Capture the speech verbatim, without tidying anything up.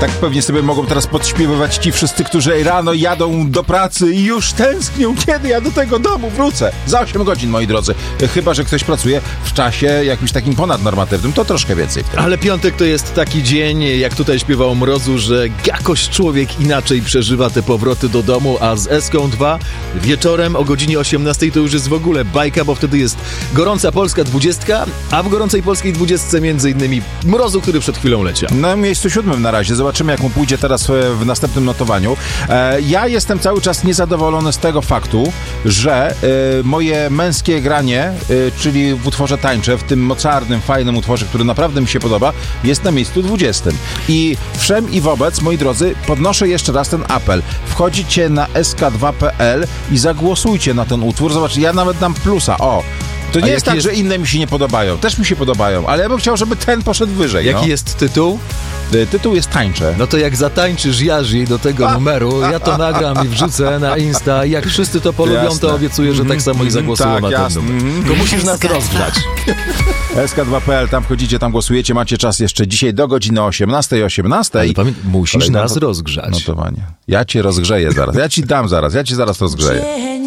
Tak pewnie sobie mogą teraz podśpiewywać ci wszyscy, którzy rano jadą do pracy i już tęsknią, kiedy ja do tego domu wrócę. Za osiem godzin, moi drodzy. Chyba że ktoś pracuje w czasie jakimś takim ponadnormatywnym, to troszkę więcej wtedy. Ale piątek to jest taki dzień, jak tutaj śpiewał Mrozu, że jakoś człowiek inaczej przeżywa te powroty do domu, a z Eską dwa wieczorem o godzinie osiemnastej to już jest w ogóle bajka, bo wtedy jest Gorąca Polska dwudziestka, a w Gorącej Polskiej dwudziestce między innymi Mrozu, który przed chwilą leciał. Na miejscu siódmym na razie. Zobaczymy, jak mu pójdzie teraz w następnym notowaniu. E, ja jestem cały czas niezadowolony z tego faktu, że e, moje męskie granie, e, czyli w utworze Tańczę, w tym mocarnym, fajnym utworze, który naprawdę mi się podoba, jest na miejscu dwudziestym. I wszem i wobec, moi drodzy, podnoszę jeszcze raz ten apel. Wchodzicie na es ka dwa kropka pe el i zagłosujcie na ten utwór. Zobaczcie, ja nawet dam plusa. O! To nie A jest tak, jest... że inne mi się nie podobają. Też mi się podobają, ale ja bym chciał, żeby ten poszedł wyżej. Jaki no. jest tytuł? Tytuł jest Tańczę. No to jak zatańczysz Jarzy do tego numeru, ja to nagram i wrzucę na Insta. Jak wszyscy to polubią, Jasne. to obiecuję, że tak samo i zagłosują tak, na ten jasne. numer. To musisz nas rozgrzać. es ka dwa kropka pe el, tam wchodzicie, tam głosujecie, macie czas jeszcze dzisiaj do godziny osiemnastej osiemnastej. Ale pamiętaj, musisz Kolejne nas not- rozgrzać. Notowanie. Ja cię rozgrzeję zaraz. Ja ci dam zaraz. Ja ci zaraz rozgrzeję.